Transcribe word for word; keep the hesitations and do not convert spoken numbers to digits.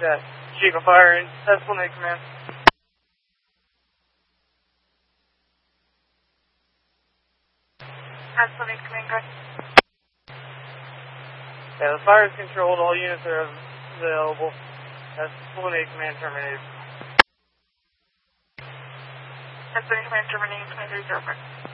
that. Chief of Fire and Pennsylvania Command. Pennsylvania Command, go ahead. Yeah, the fire is controlled. All units are available. That's Pennsylvania Command terminated. Pennsylvania Command terminating twenty-three zero four.